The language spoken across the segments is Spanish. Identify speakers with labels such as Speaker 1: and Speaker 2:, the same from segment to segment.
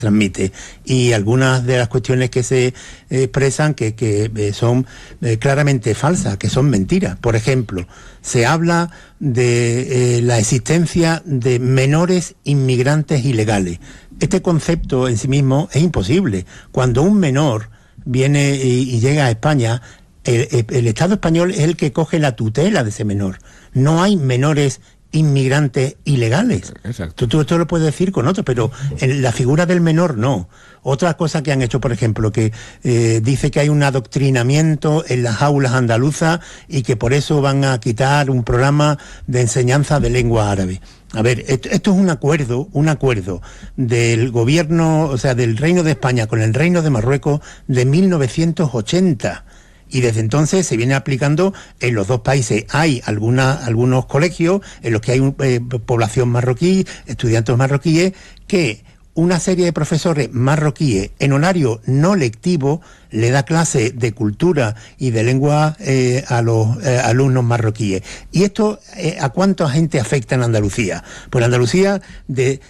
Speaker 1: transmite, y algunas de las cuestiones que se expresan que son claramente falsas, que son mentiras. Por ejemplo, se habla de la existencia de menores inmigrantes ilegales. Este concepto en sí mismo es imposible. Cuando un menor viene y llega a España, el Estado español es el que coge la tutela de ese menor. No hay menores inmigrantes ilegales.
Speaker 2: Exacto.
Speaker 1: Tú esto lo puedes decir con otros, pero en la figura del menor no. Otra cosa que han hecho, por ejemplo, que dice que hay un adoctrinamiento en las aulas andaluzas y que por eso van a quitar un programa de enseñanza de lengua árabe. A ver, esto es un acuerdo del gobierno, o sea, del Reino de España con el Reino de Marruecos de 1980. Y desde entonces se viene aplicando en los dos países. Hay algunos colegios en los que hay población marroquí, estudiantes marroquíes, que una serie de profesores marroquíes en horario no lectivo le da clase de cultura y de lengua a los alumnos marroquíes. ¿Y esto a cuánta gente afecta en Andalucía? Pues en Andalucía, de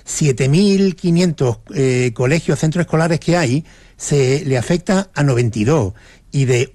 Speaker 1: 7.500 colegios, centros escolares que hay, se le afecta a 92. Y de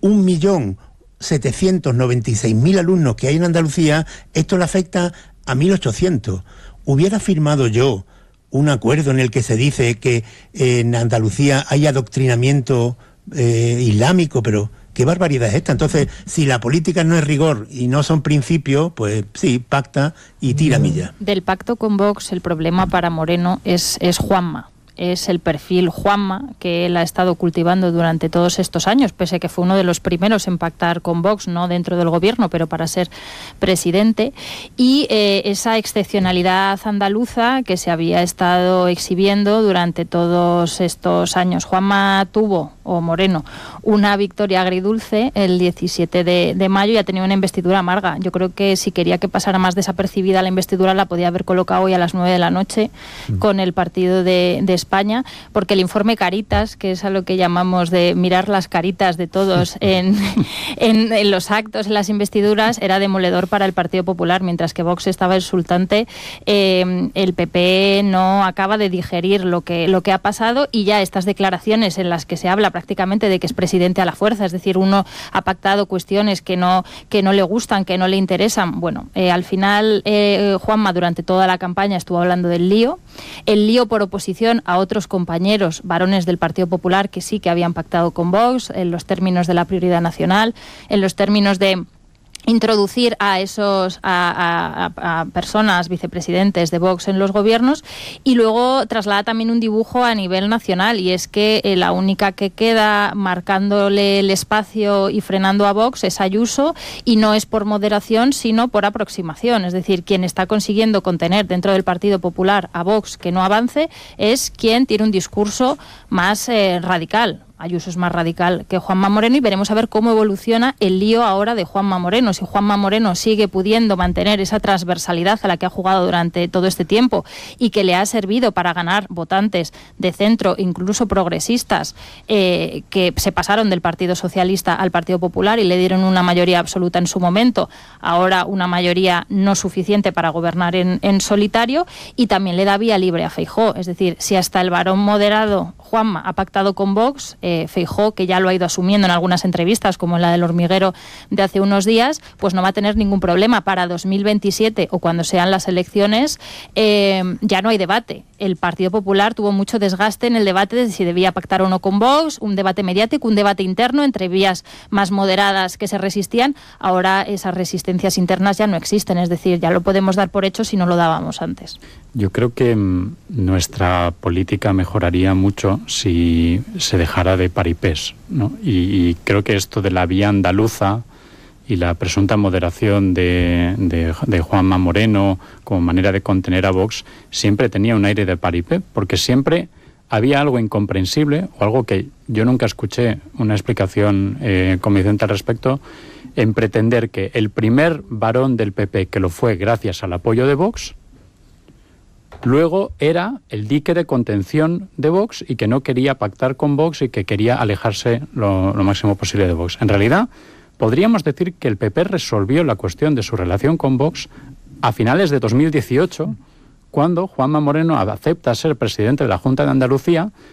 Speaker 1: 1.796.000 alumnos que hay en Andalucía, esto le afecta a 1.800. Hubiera firmado yo un acuerdo en el que se dice que en Andalucía hay adoctrinamiento islámico, pero ¿qué barbaridad es esta? Entonces, si la política no es rigor y no son principios, pues sí, pacta y tira milla.
Speaker 3: Del pacto con Vox, el problema para Moreno es Juanma. Es el perfil Juanma que él ha estado cultivando durante todos estos años, pese a que fue uno de los primeros en pactar con Vox, no dentro del gobierno, pero para ser presidente, y esa excepcionalidad andaluza que se había estado exhibiendo durante todos estos años. Juanma tuvo, o Moreno, una victoria agridulce el 17 de mayo y ha tenido una investidura amarga. Yo creo que si quería que pasara más desapercibida la investidura, la podía haber colocado hoy a las 9 de la noche con el partido de España, porque el informe Caritas, que es a lo que llamamos de mirar las caritas de todos en los actos, en las investiduras, era demoledor para el Partido Popular, mientras que Vox estaba exultante. El PP no acaba de digerir lo que ha pasado, y ya estas declaraciones en las que se habla prácticamente de que es presidente a la fuerza, es decir, uno ha pactado cuestiones que no le gustan, que no le interesan. Bueno, al final Juanma durante toda la campaña estuvo hablando del lío por oposición a otros compañeros varones del Partido Popular que sí que habían pactado con Vox en los términos de la prioridad nacional, en los términos de introducir a personas vicepresidentes de Vox en los gobiernos, y luego traslada también un dibujo a nivel nacional, y es que la única que queda marcándole el espacio y frenando a Vox es Ayuso, y no es por moderación sino por aproximación. Es decir, quien está consiguiendo contener dentro del Partido Popular a Vox que no avance es quien tiene un discurso más radical. Ayuso es más radical que Juanma Moreno, y veremos a ver cómo evoluciona el lío ahora de Juanma Moreno. Si Juanma Moreno sigue pudiendo mantener esa transversalidad a la que ha jugado durante todo este tiempo y que le ha servido para ganar votantes de centro, incluso progresistas, que se pasaron del Partido Socialista al Partido Popular y le dieron una mayoría absoluta en su momento, ahora una mayoría no suficiente para gobernar en solitario, y también le da vía libre a Feijóo. Es decir, si hasta el varón moderado Juanma ha pactado con Vox, Feijóo, que ya lo ha ido asumiendo en algunas entrevistas, como la del hormiguero de hace unos días, pues no va a tener ningún problema. Para 2027 o cuando sean las elecciones, ya no hay debate. El Partido Popular tuvo mucho desgaste en el debate de si debía pactar o no con Vox, un debate mediático, un debate interno entre vías más moderadas que se resistían. Ahora esas resistencias internas ya no existen, es decir, ya lo podemos dar por hecho si no lo dábamos antes.
Speaker 4: Yo creo que nuestra política mejoraría mucho si se dejara de paripés, ¿no? Y creo que esto de la vía andaluza y la presunta moderación de Juanma Moreno como manera de contener a Vox siempre tenía un aire de paripé, porque siempre había algo incomprensible o algo que yo nunca escuché una explicación convincente al respecto, en pretender que el primer varón del PP, que lo fue gracias al apoyo de Vox, luego era el dique de contención de Vox y que no quería pactar con Vox y que quería alejarse lo máximo posible de Vox. En realidad, podríamos decir que el PP resolvió la cuestión de su relación con Vox a finales de 2018, cuando Juanma Moreno acepta ser presidente de la Junta de Andalucía,